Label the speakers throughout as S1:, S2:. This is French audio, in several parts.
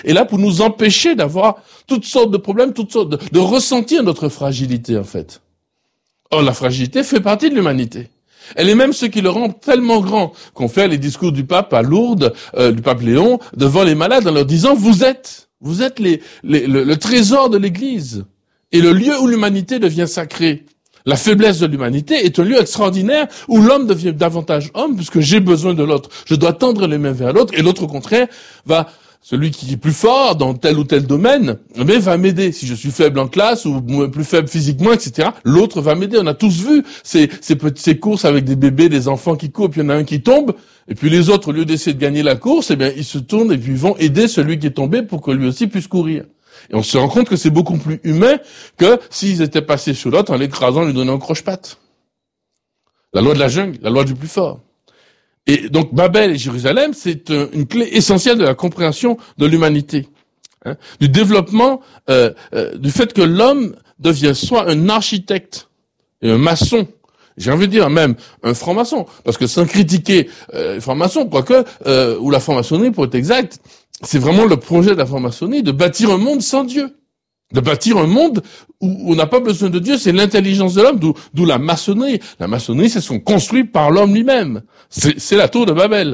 S1: est là pour nous empêcher d'avoir toutes sortes de problèmes, toutes sortes de ressentir notre fragilité, en fait. Or, la fragilité fait partie de l'humanité. Elle est même ce qui le rend tellement grand qu'on fait les discours du pape à Lourdes, du pape Léon, devant les malades en leur disant, vous êtes le trésor de l'Église et le lieu où l'humanité devient sacrée. La faiblesse de l'humanité est un lieu extraordinaire où l'homme devient davantage homme puisque j'ai besoin de l'autre. Je dois tendre les mains vers l'autre et l'autre, au contraire, celui qui est plus fort dans tel ou tel domaine, mais va m'aider. Si je suis faible en classe ou plus faible physiquement, etc., l'autre va m'aider. On a tous vu ces courses avec des bébés, des enfants qui courent, puis il y en a un qui tombe, et puis les autres, au lieu d'essayer de gagner la course, eh bien, ils se tournent et puis ils vont aider celui qui est tombé pour que lui aussi puisse courir. Et on se rend compte que c'est beaucoup plus humain que s'ils étaient passés sur l'autre en l'écrasant, lui donnant un croche-patte. La loi de la jungle, la loi du plus fort. Et donc Babel et Jérusalem, c'est une clé essentielle de la compréhension de l'humanité, du développement, du fait que l'homme devient soit un architecte et un maçon, j'ai envie de dire même un franc-maçon, parce que sans critiquer les francs-maçons, quoique, ou la franc-maçonnerie pour être exact, c'est vraiment le projet de la franc-maçonnerie de bâtir un monde sans Dieu. De bâtir un monde où on n'a pas besoin de Dieu, c'est l'intelligence de l'homme, d'où la maçonnerie. La maçonnerie, c'est ce qu'on construit par l'homme lui-même. C'est la tour de Babel.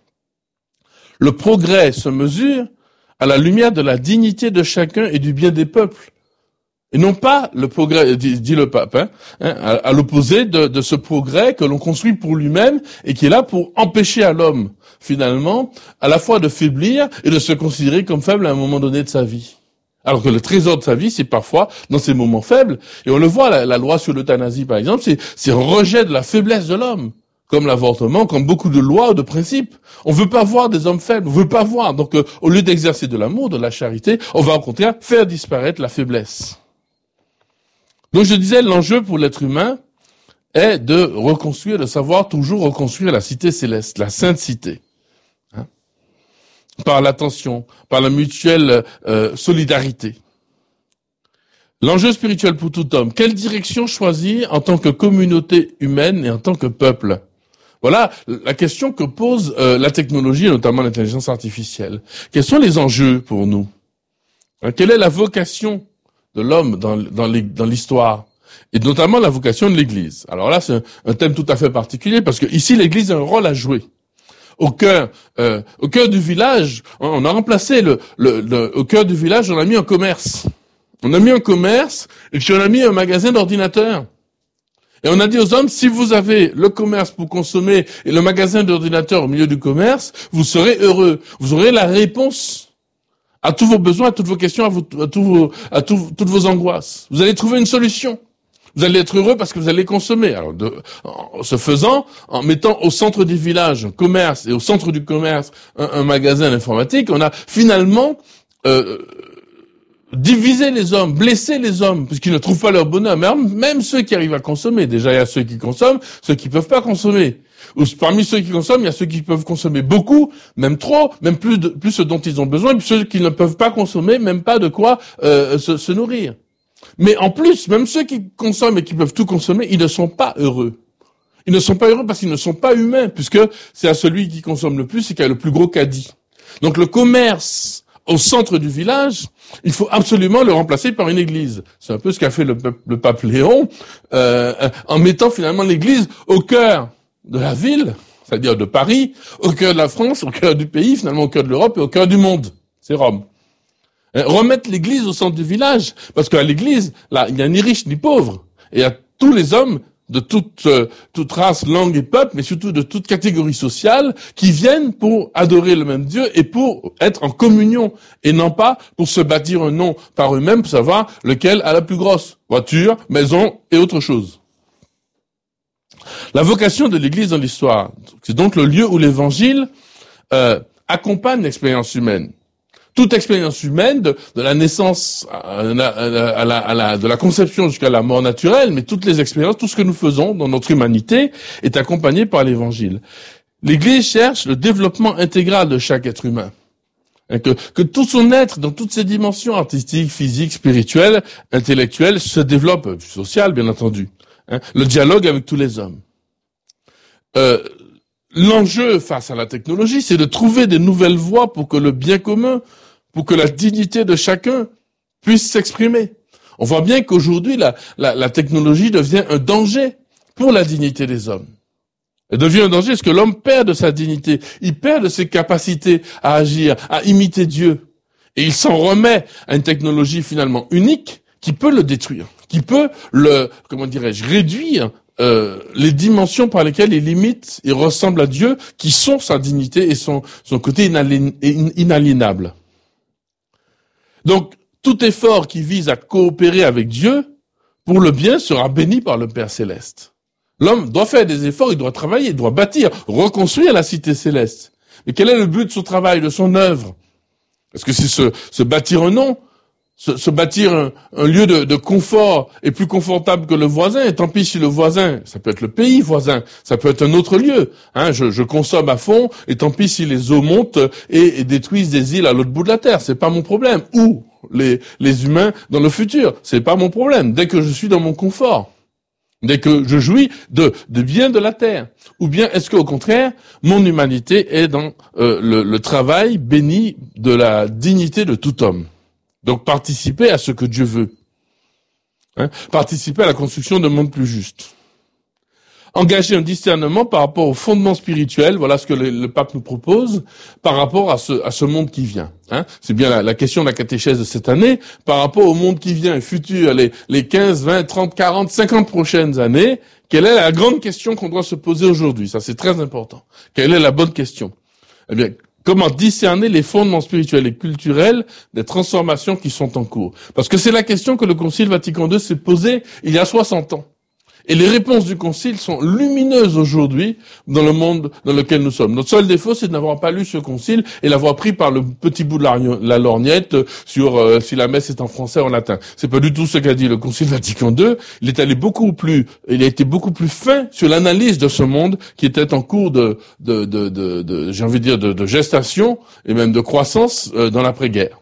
S1: Le progrès se mesure à la lumière de la dignité de chacun et du bien des peuples. Et non pas le progrès, dit le pape, à l'opposé de ce progrès que l'on construit pour lui-même et qui est là pour empêcher à l'homme, finalement, à la fois de faiblir et de se considérer comme faible à un moment donné de sa vie. Alors que le trésor de sa vie, c'est parfois dans ces moments faibles. Et on le voit, la loi sur l'euthanasie, par exemple, c'est un rejet de la faiblesse de l'homme. Comme l'avortement, comme beaucoup de lois ou de principes. On veut pas voir des hommes faibles, on veut pas voir. Donc, au lieu d'exercer de l'amour, de la charité, on va au contraire faire disparaître la faiblesse. Donc, je disais, l'enjeu pour l'être humain est de reconstruire, de savoir toujours reconstruire la cité céleste, la sainte cité. Par l'attention, par la mutuelle solidarité. L'enjeu spirituel pour tout homme, quelle direction choisir en tant que communauté humaine et en tant que peuple? Voilà la question que pose la technologie, notamment l'intelligence artificielle. Quels sont les enjeux pour nous? Quelle est la vocation de l'homme dans l'histoire? Et notamment la vocation de l'Église. Alors là, c'est un thème tout à fait particulier parce que ici, l'Église a un rôle à jouer. Au cœur du village, on a remplacé au cœur du village, on a mis un commerce. On a mis un commerce et puis on a mis un magasin d'ordinateurs. Et on a dit aux hommes, si vous avez le commerce pour consommer et le magasin d'ordinateurs au milieu du commerce, vous serez heureux. Vous aurez la réponse à tous vos besoins, à toutes vos questions, à toutes vos angoisses. Vous allez trouver une solution. Vous allez être heureux parce que vous allez consommer. Alors, en se faisant, en mettant au centre du village un commerce et au centre du commerce un magasin d'informatique, on a finalement divisé les hommes, blessé les hommes, puisqu'ils ne trouvent pas leur bonheur. Même ceux qui arrivent à consommer. Déjà, il y a ceux qui consomment, ceux qui peuvent pas consommer. Ou parmi ceux qui consomment, il y a ceux qui peuvent consommer beaucoup, même trop, même plus ce dont ils ont besoin, et puis ceux qui ne peuvent pas consommer, même pas de quoi se nourrir. Mais en plus, même ceux qui consomment et qui peuvent tout consommer, ils ne sont pas heureux. Ils ne sont pas heureux parce qu'ils ne sont pas humains, puisque c'est à celui qui consomme le plus et qui a le plus gros caddie. Donc le commerce au centre du village, il faut absolument le remplacer par une église. C'est un peu ce qu'a fait le pape Léon, en mettant finalement l'église au cœur de la ville, c'est-à-dire de Paris, au cœur de la France, au cœur du pays, finalement au cœur de l'Europe et au cœur du monde. C'est Rome. Remettre l'église au centre du village, parce qu'à l'église, là, il n'y a ni riche ni pauvre. Et il y a tous les hommes de toute race, langue et peuple, mais surtout de toute catégorie sociale, qui viennent pour adorer le même Dieu et pour être en communion, et non pas pour se bâtir un nom par eux-mêmes pour savoir lequel a la plus grosse voiture, maison et autre chose. La vocation de l'église dans l'histoire, c'est donc le lieu où l'évangile accompagne l'expérience humaine. Toute expérience humaine, de la naissance de la conception jusqu'à la mort naturelle, mais toutes les expériences, tout ce que nous faisons dans notre humanité est accompagné par l'évangile. L'Église cherche le développement intégral de chaque être humain. Que tout son être, dans toutes ses dimensions artistiques, physiques, spirituelles, intellectuelles, se développe, sociales bien entendu. Le dialogue avec tous les hommes. L'enjeu face à la technologie, c'est de trouver des nouvelles voies pour que le bien commun, pour que la dignité de chacun puisse s'exprimer. On voit bien qu'aujourd'hui, la technologie devient un danger pour la dignité des hommes. Elle devient un danger parce que l'homme perd de sa dignité, il perd de ses capacités à agir, à imiter Dieu. Et il s'en remet à une technologie finalement unique qui peut le détruire, qui peut réduire les dimensions par lesquelles il imite et ressemble à Dieu, qui sont sa dignité et son côté inaliénable. Donc, tout effort qui vise à coopérer avec Dieu pour le bien sera béni par le Père Céleste. L'homme doit faire des efforts, il doit travailler, il doit bâtir, reconstruire la cité céleste. Mais quel est le but de son travail, de son œuvre? Est-ce que c'est se bâtir un nom? Se bâtir un lieu de confort est plus confortable que le voisin, et tant pis si le voisin, ça peut être le pays voisin, ça peut être un autre lieu. Je consomme à fond, et tant pis si les eaux montent et détruisent des îles à l'autre bout de la terre, c'est pas mon problème. Ou les humains dans le futur, c'est pas mon problème. Dès que je suis dans mon confort, dès que je jouis de bien de la terre. Ou bien est-ce qu'au contraire, mon humanité est dans le travail béni de la dignité de tout homme? Donc participer à ce que Dieu veut. Participer à la construction d'un monde plus juste. Engager un discernement par rapport au fondement spirituel, voilà ce que le pape nous propose, par rapport à ce monde qui vient. C'est bien la question de la catéchèse de cette année, par rapport au monde qui vient, futur, les 15, 20, 30, 40, 50 prochaines années, quelle est la grande question qu'on doit se poser aujourd'hui? Ça, c'est très important. Quelle est la bonne question? Eh bien, comment discerner les fondements spirituels et culturels des transformations qui sont en cours? Parce que c'est la question que le Concile Vatican II s'est posée il y a 60 ans. Et les réponses du Concile sont lumineuses aujourd'hui dans le monde dans lequel nous sommes. Notre seul défaut, c'est de n'avoir pas lu ce Concile et l'avoir pris par le petit bout de la lorgnette sur si la messe est en français ou en latin. C'est pas du tout ce qu'a dit le Concile Vatican II. Il a été beaucoup plus fin sur l'analyse de ce monde qui était en cours de gestation et même de croissance dans l'après-guerre.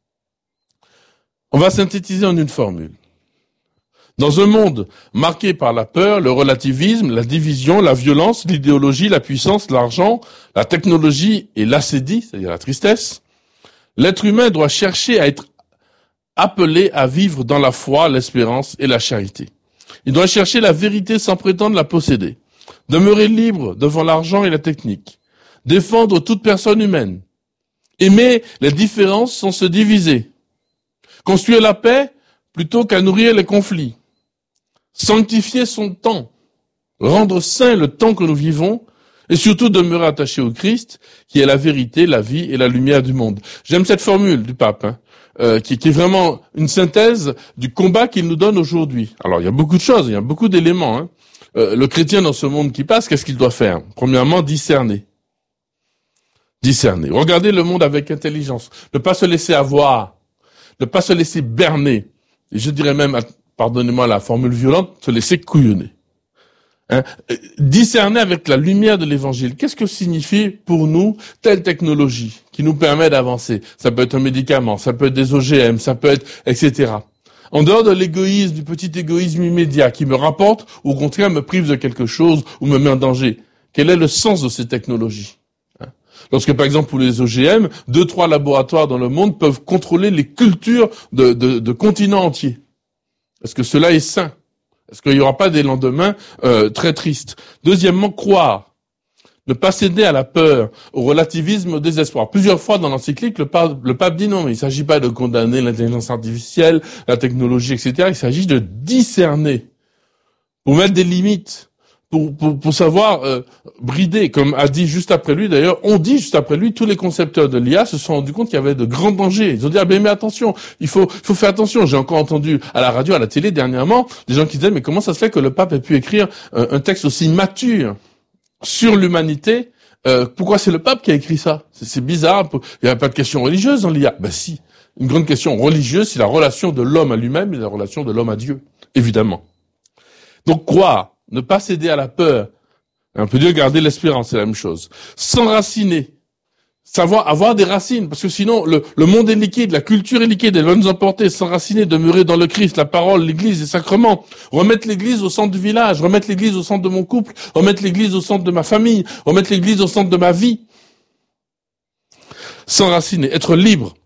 S1: On va synthétiser en une formule. Dans un monde marqué par la peur, le relativisme, la division, la violence, l'idéologie, la puissance, l'argent, la technologie et l'acédie, c'est-à-dire la tristesse, l'être humain doit chercher à être appelé à vivre dans la foi, l'espérance et la charité. Il doit chercher la vérité sans prétendre la posséder, demeurer libre devant l'argent et la technique, défendre toute personne humaine, aimer les différences sans se diviser, construire la paix plutôt qu'à nourrir les conflits, sanctifier son temps, rendre saint le temps que nous vivons, et surtout demeurer attaché au Christ, qui est la vérité, la vie et la lumière du monde. J'aime cette formule du pape, qui est vraiment une synthèse du combat qu'il nous donne aujourd'hui. Alors, il y a beaucoup de choses, il y a beaucoup d'éléments. Le chrétien dans ce monde qui passe, qu'est-ce qu'il doit faire? Premièrement, discerner. Discerner. Regarder le monde avec intelligence. Ne pas se laisser avoir. Ne pas se laisser berner. Et je dirais même, pardonnez-moi la formule violente, se laisser couillonner. Discerner avec la lumière de l'évangile. Qu'est-ce que signifie pour nous telle technologie qui nous permet d'avancer? Ça peut être un médicament, ça peut être des OGM, ça peut être, etc. En dehors de l'égoïsme, du petit égoïsme immédiat qui me rapporte, ou au contraire me prive de quelque chose ou me met en danger. Quel est le sens de ces technologies? Lorsque, par exemple, pour les OGM, 2-3 laboratoires dans le monde peuvent contrôler les cultures de continents entiers. Est-ce que cela est sain? Est-ce qu'il n'y aura pas des lendemains très tristes? Deuxièmement, croire. Ne pas céder à la peur, au relativisme, au désespoir. Plusieurs fois dans l'encyclique, le pape dit non, mais il ne s'agit pas de condamner l'intelligence artificielle, la technologie, etc. Il s'agit de discerner, pour mettre des limites. Pour savoir brider, comme a dit juste après lui, d'ailleurs, on dit juste après lui, tous les concepteurs de l'IA se sont rendus compte qu'il y avait de grands dangers. Ils ont dit, ah ben mais attention, il faut faire attention. J'ai encore entendu à la radio, à la télé dernièrement, des gens qui disaient, mais comment ça se fait que le pape ait pu écrire un texte aussi mature sur l'humanité? Pourquoi c'est le pape qui a écrit ça? C'est bizarre, il n'y a pas de question religieuse dans l'IA. Ben si, une grande question religieuse, c'est la relation de l'homme à lui-même et la relation de l'homme à Dieu, évidemment. Donc croire. Ne pas céder à la peur. On peut dire garder l'espérance, c'est la même chose. S'enraciner. Savoir avoir des racines, parce que sinon le monde est liquide, la culture est liquide, elle va nous emporter. S'enraciner, demeurer dans le Christ, la parole, l'église, les sacrements. Remettre l'église au centre du village, remettre l'église au centre de mon couple, remettre l'église au centre de ma famille, remettre l'église au centre de ma vie. S'enraciner, être libre.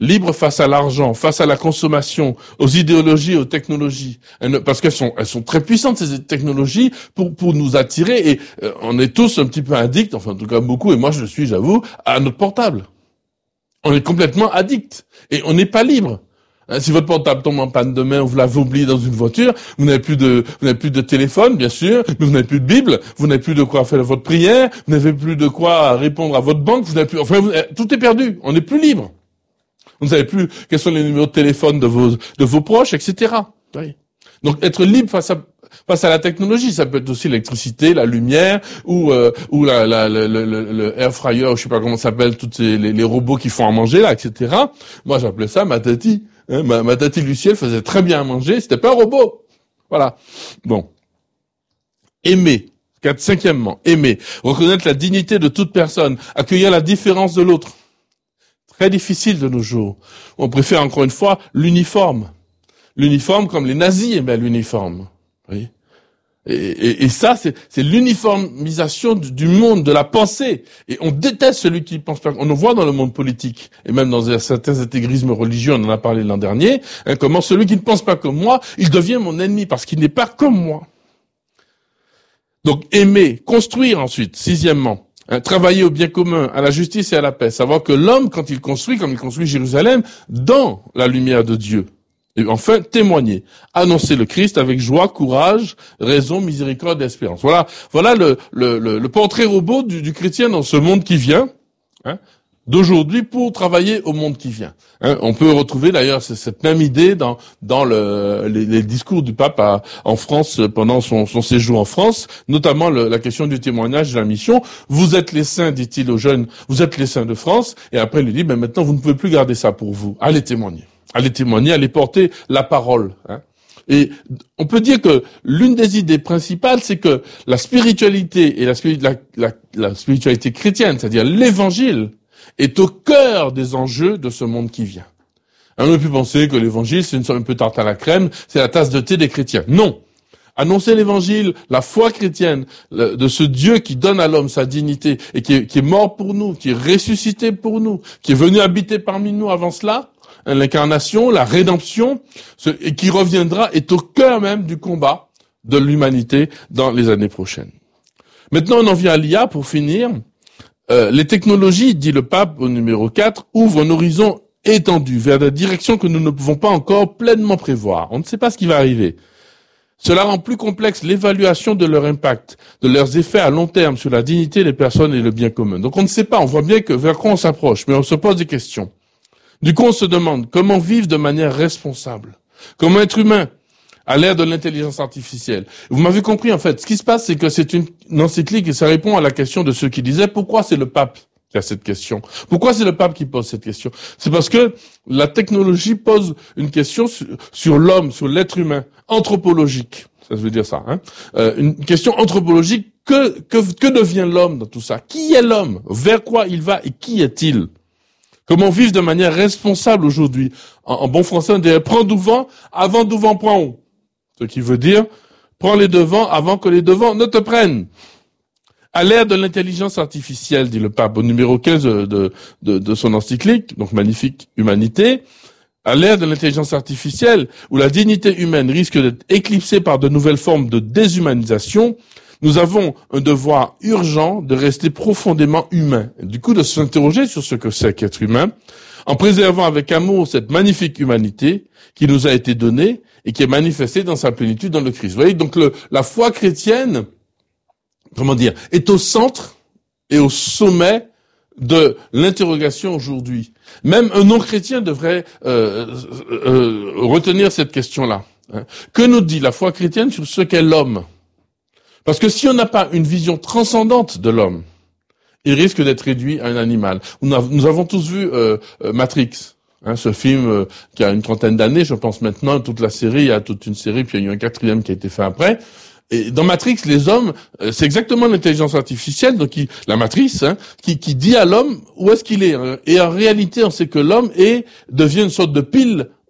S1: Libre face à l'argent, face à la consommation, aux idéologies, aux technologies. Parce qu'elles sont très puissantes, ces technologies, pour nous attirer. Et on est tous un petit peu addicts, enfin en tout cas beaucoup, et moi je le suis, j'avoue, à notre portable. On est complètement addicts. Et on n'est pas libre. Si votre portable tombe en panne demain, ou vous l'avez oublié dans une voiture, vous n'avez plus de téléphone, bien sûr, mais vous n'avez plus de Bible, vous n'avez plus de quoi faire votre prière, vous n'avez plus de quoi répondre à votre banque, tout est perdu. On n'est plus libre. Vous ne savez plus quels sont les numéros de téléphone de vos proches, etc. Oui. Donc, être libre face à la technologie, ça peut être aussi l'électricité, la lumière, ou le air fryer, je sais pas comment ça s'appelle, tous les robots qui font à manger, là, etc. Moi, j'appelais ça ma tati. Hein, ma tati Lucie, elle faisait très bien à manger, c'était pas un robot. Voilà. Bon. Aimer. Cinquièmement, aimer. Reconnaître la dignité de toute personne. Accueillir la différence de l'autre. Très difficile de nos jours. On préfère encore une fois l'uniforme. L'uniforme comme les nazis aimaient l'uniforme. Oui. Et ça, c'est l'uniformisation du monde, de la pensée. Et on déteste celui qui pense pas. On le voit dans le monde politique, et même dans certains intégrismes religieux, on en a parlé l'an dernier, comment celui qui ne pense pas comme moi, il devient mon ennemi, parce qu'il n'est pas comme moi. Donc aimer, construire ensuite, sixièmement. Travailler au bien commun, à la justice et à la paix. Savoir que l'homme, quand il construit, comme il construit Jérusalem, dans la lumière de Dieu. Et enfin, témoigner. Annoncer le Christ avec joie, courage, raison, miséricorde et espérance. Voilà le portrait robot du chrétien dans ce monde qui vient, d'aujourd'hui pour travailler au monde qui vient. On peut retrouver d'ailleurs cette même idée dans les discours du pape en France pendant son séjour en France, notamment la question du témoignage de la mission. Vous êtes les saints, dit-il aux jeunes, vous êtes les saints de France, et après il lui dit, maintenant vous ne pouvez plus garder ça pour vous, allez témoigner, allez porter la parole. Et on peut dire que l'une des idées principales, c'est que la spiritualité et la spiritualité chrétienne, c'est-à-dire l'évangile, est au cœur des enjeux de ce monde qui vient. On aurait pu penser que l'évangile, c'est un peu tarte à la crème, c'est la tasse de thé des chrétiens. Non. Annoncer l'évangile, la foi chrétienne, de ce Dieu qui donne à l'homme sa dignité et qui est mort pour nous, qui est ressuscité pour nous, qui est venu habiter parmi nous avant cela, l'incarnation, la rédemption, et qui reviendra, est au cœur même du combat de l'humanité dans les années prochaines. Maintenant, on en vient à l'IA pour finir. Les technologies, dit le pape au numéro 4, ouvrent un horizon étendu vers des directions que nous ne pouvons pas encore pleinement prévoir. On ne sait pas ce qui va arriver. Cela rend plus complexe l'évaluation de leur impact, de leurs effets à long terme sur la dignité des personnes et le bien commun. Donc on ne sait pas, on voit bien que vers quoi on s'approche, mais on se pose des questions. Du coup, on se demande comment vivre de manière responsable, comment être humain à l'ère de l'intelligence artificielle. Vous m'avez compris, en fait. Ce qui se passe, c'est que c'est une encyclique et ça répond à la question de ceux qui disaient pourquoi c'est le pape qui a cette question. Pourquoi c'est le pape qui pose cette question? C'est parce que la technologie pose une question sur l'homme, sur l'être humain, anthropologique. Ça veut dire ça, une question anthropologique. Que devient l'homme dans tout ça? Qui est l'homme? Vers quoi il va et qui est-il? Comment vivre de manière responsable aujourd'hui? En bon français, on dirait prends devant avant devant prend haut. Ce qui veut dire prends les devants avant que les devants ne te prennent. À l'ère de l'intelligence artificielle, dit le pape au numéro 15 de son encyclique, donc magnifique humanité, à l'ère de l'intelligence artificielle, où la dignité humaine risque d'être éclipsée par de nouvelles formes de déshumanisation, nous avons un devoir urgent de rester profondément humain. Du coup, de s'interroger sur ce que c'est qu'être humain, en préservant avec amour cette magnifique humanité qui nous a été donnée et qui est manifestée dans sa plénitude dans le Christ. Vous voyez, donc la foi chrétienne, est au centre et au sommet de l'interrogation aujourd'hui. Même un non-chrétien devrait retenir cette question-là. Que nous dit la foi chrétienne sur ce qu'est l'homme? Parce que si on n'a pas une vision transcendante de l'homme, il risque d'être réduit à un animal. Nous avons tous vu Matrix, ce film qui a une trentaine d'années, je pense maintenant, toute la série, il y a toute une série, puis il y a eu un 4e qui a été fait après. Et dans Matrix, les hommes, c'est exactement l'intelligence artificielle, donc la matrice, qui dit à l'homme où est-ce qu'il est. Et en réalité, on sait que l'homme devient une sorte de pile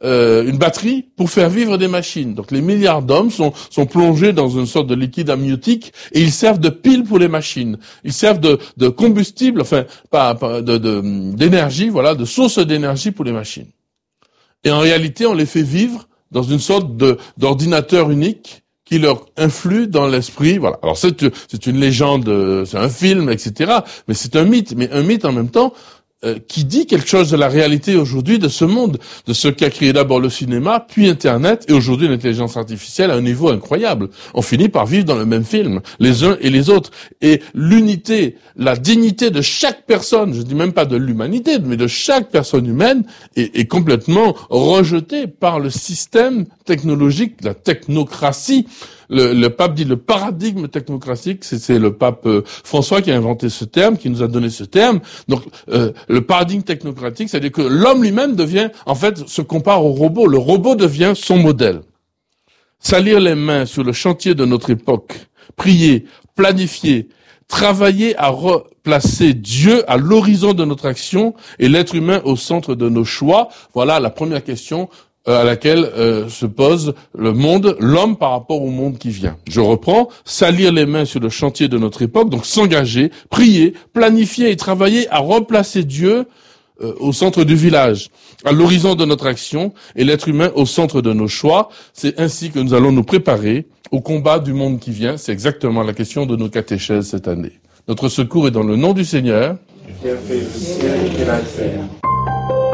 S1: une batterie pour faire vivre des machines. Donc les milliards d'hommes sont plongés dans une sorte de liquide amniotique et ils servent de pile pour les machines. Ils servent de combustible, enfin d'énergie, voilà, de source d'énergie pour les machines. Et en réalité, on les fait vivre dans une sorte d'ordinateur unique qui leur influe dans l'esprit. Voilà. Alors c'est une légende, c'est un film, etc. Mais c'est un mythe. Mais un mythe en même temps qui dit quelque chose de la réalité aujourd'hui de ce monde, de ce qu'a créé d'abord le cinéma, puis Internet, et aujourd'hui l'intelligence artificielle à un niveau incroyable. On finit par vivre dans le même film, les uns et les autres. Et l'unité, la dignité de chaque personne, je dis même pas de l'humanité, mais de chaque personne humaine, est complètement rejetée par le système technologique, la technocratie. Le pape dit le paradigme technocratique, c'est le pape François qui a inventé ce terme, qui nous a donné ce terme. Donc le paradigme technocratique, c'est-à-dire que l'homme lui-même devient, en fait, se compare au robot. Le robot devient son modèle. Salir les mains sur le chantier de notre époque, prier, planifier, travailler à replacer Dieu à l'horizon de notre action et l'être humain au centre de nos choix. Voilà la première question à laquelle se pose le monde, l'homme par rapport au monde qui vient. Je reprends, salir les mains sur le chantier de notre époque, donc s'engager, prier, planifier et travailler à replacer Dieu au centre du village, à l'horizon de notre action et l'être humain au centre de nos choix. C'est ainsi que nous allons nous préparer au combat du monde qui vient. C'est exactement la question de nos catéchèses cette année. Notre secours est dans le nom du Seigneur.
S2: Qui a fait le ciel et la terre.